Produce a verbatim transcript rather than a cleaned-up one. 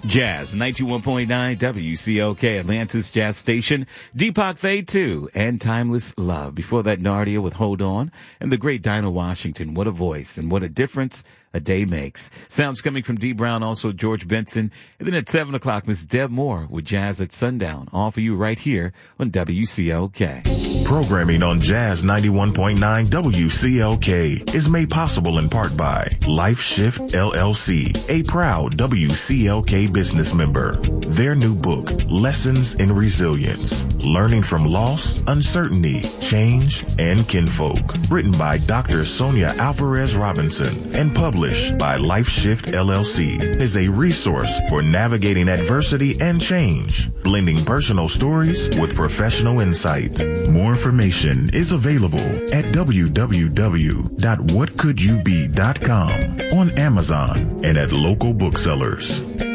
Jazz, ninety-one point nine W C L K, Atlantis Jazz Station, Deepak Fade two, and Timeless Love. Before that, Nardia with Hold On, and the great Dinah Washington. What a voice, and what a difference a day makes. Sounds coming from Dee Brown, also George Benson. And then at seven o'clock, Miss Deb Moore with Jazz at Sundown. All for you right here on W C L K. Programming on Jazz ninety-one point nine W C L K is made possible in part by Life Shift L L C, a proud W C L K business member. Their new book, Lessons in Resilience, Learning from Loss, Uncertainty, Change, and Kinfolk, written by Doctor Sonia Alvarez Robinson and published by Life Shift L L C, is a resource for navigating adversity and change, blending personal stories with professional insight. More information is available at w w w dot what could you be dot com, on Amazon, and at local booksellers.